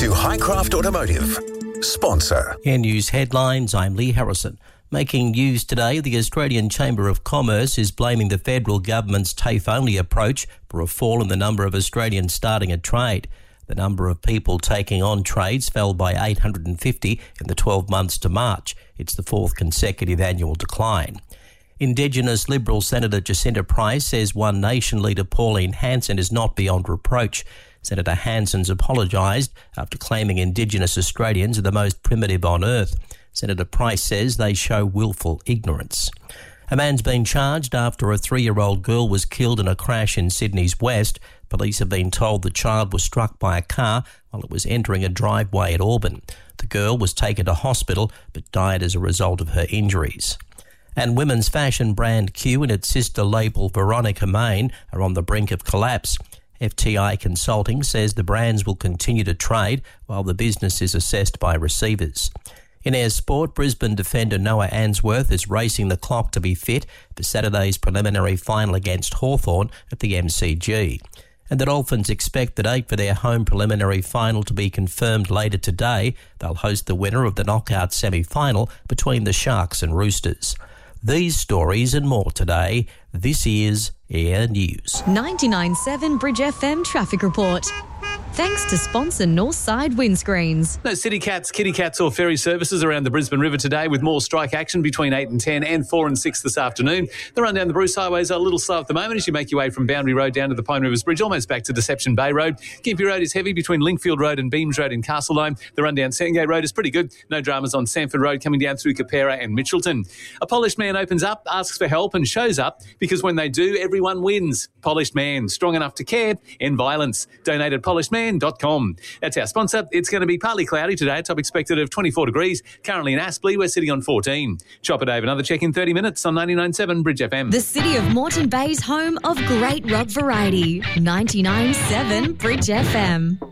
to Highcraft Automotive, sponsor. In news headlines, I'm Lee Harrison. Making news today, the Australian Chamber of Commerce is blaming the federal government's TAFE-only approach for a fall in the number of Australians starting a trade. The number of people taking on trades fell by 850 in the 12 months to March. It's the fourth consecutive annual decline. Indigenous Liberal Senator Jacinta Price says One Nation leader Pauline Hanson is not beyond reproach. Senator Hanson's apologised after claiming Indigenous Australians are the most primitive on earth. Senator Price says they show willful ignorance. A man's been charged after a 3-year-old girl was killed in a crash in Sydney's west. Police have been told the child was struck by a car while it was entering a driveway at Auburn. The girl was taken to hospital but died as a result of her injuries. And women's fashion brand Q and its sister label Veronica Main are on the brink of collapse. FTI Consulting says the brands will continue to trade while the business is assessed by receivers. In Ayr Sport, Brisbane defender Noah Answorth is racing the clock to be fit for Saturday's preliminary final against Hawthorn at the MCG. And the Dolphins expect the date for their home preliminary final to be confirmed later today. They'll host the winner of the knockout semi-final between the Sharks and Roosters. These stories and more today. This is Air News. 99.7 Bridge FM traffic report. Thanks to sponsor Northside Windscreens. No City Cats, Kitty Cats or ferry services around the Brisbane River today with more strike action between 8 and 10 and 4 and 6 this afternoon. The run down the Bruce highways are a little slow at the moment as you make your way from Boundary Road down to the Pine Rivers Bridge, almost back to Deception Bay Road. Gympie Road is heavy between Linkfield Road and Beams Road in Castlelome. The run down Sandgate Road is pretty good. No dramas on Sanford Road coming down through Capera and Mitchelton. A polished man opens up, asks for help and shows up because when they do, everyone wins. Polished Man, strong enough to care, end violence. Donate at polishedman.com. That's our sponsor. It's going to be partly cloudy today. Top expected of 24 degrees. Currently in Aspley, we're sitting on 14. Chopper Dave, another check in 30 minutes on 99.7 Bridge FM. The city of Moreton Bay's home of great rock variety. 99.7 Bridge FM.